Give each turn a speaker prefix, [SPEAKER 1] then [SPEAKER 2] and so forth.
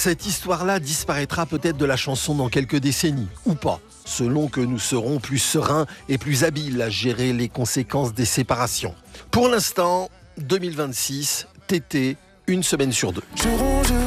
[SPEAKER 1] Cette histoire-là disparaîtra peut-être de la chanson dans quelques décennies, ou pas, selon que nous serons plus sereins et plus habiles à gérer les conséquences des séparations. Pour l'instant, 2026, Tété, une semaine sur deux.